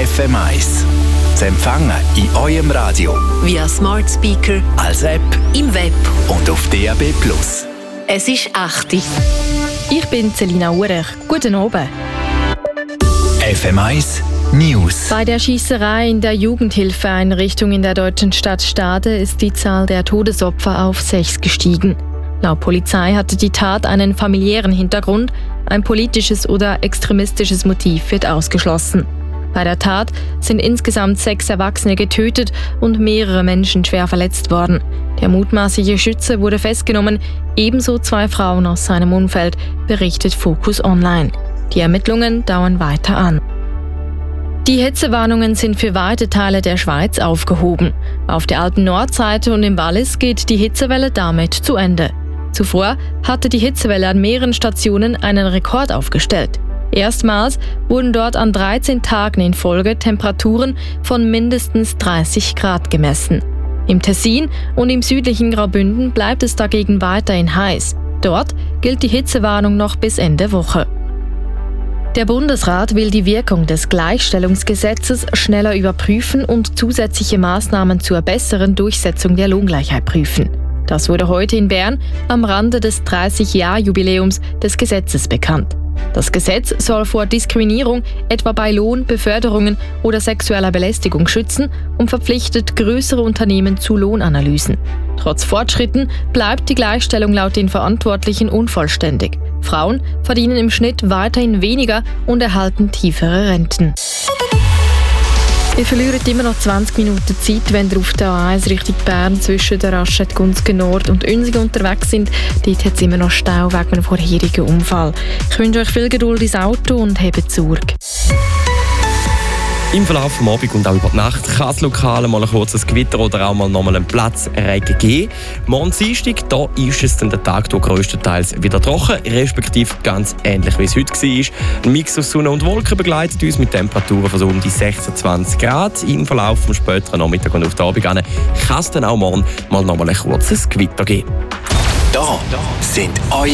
FM1. Zu empfangen in eurem Radio, via Smart Speaker, als App im Web und auf DAB+. Es ist 8 Uhr. Ich bin Selina Urech. Guten Abend. FM1 News. Bei der Schiesserei in der Jugendhilfeeinrichtung in der deutschen Stadt Stade ist die Zahl der Todesopfer auf 6 gestiegen. Laut Polizei hatte die Tat einen familiären Hintergrund. Ein politisches oder extremistisches Motiv wird ausgeschlossen. Bei der Tat sind insgesamt 6 Erwachsene getötet und mehrere Menschen schwer verletzt worden. Der mutmaßliche Schütze wurde festgenommen, ebenso 2 Frauen aus seinem Umfeld, berichtet Focus Online. Die Ermittlungen dauern weiter an. Die Hitzewarnungen sind für weite Teile der Schweiz aufgehoben. Auf der Alpen Nordseite und im Wallis geht die Hitzewelle damit zu Ende. Zuvor hatte die Hitzewelle an mehreren Stationen einen Rekord aufgestellt. Erstmals wurden dort an 13 Tagen in Folge Temperaturen von mindestens 30 Grad gemessen. Im Tessin und im südlichen Graubünden bleibt es dagegen weiterhin heiß. Dort gilt die Hitzewarnung noch bis Ende Woche. Der Bundesrat will die Wirkung des Gleichstellungsgesetzes schneller überprüfen und zusätzliche Maßnahmen zur besseren Durchsetzung der Lohngleichheit prüfen. Das wurde heute in Bern am Rande des 30-Jahr-Jubiläums des Gesetzes bekannt. Das Gesetz soll vor Diskriminierung, etwa bei Lohn, Beförderungen oder sexueller Belästigung schützen und verpflichtet größere Unternehmen zu Lohnanalysen. Trotz Fortschritten bleibt die Gleichstellung laut den Verantwortlichen unvollständig. Frauen verdienen im Schnitt weiterhin weniger und erhalten tiefere Renten. Ihr verliert immer noch 20 Minuten Zeit, wenn ihr auf der A1 Richtung Bern zwischen der Raststätte Gunzgen Nord und Unsingen unterwegs sind. Dort hat es immer noch Stau wegen einem vorherigen Unfall. Ich wünsche euch viel Geduld ins Auto und habt Sorge. Im Verlauf des Abends und auch über die Nacht kann es lokal mal ein kurzes Gewitter oder auch mal nochmal einen Platzregen geben. Morgen Dienstag, da ist es dann der Tag durch grösstenteils wieder trocken, respektive ganz ähnlich wie es heute war. Ein Mix aus Sonne und Wolken begleitet uns mit Temperaturen von so um die 26 Grad. Im Verlauf des späteren Nachmittag und auf den Abend kann es dann auch morgen mal nochmal ein kurzes Gewitter geben. Da sind eure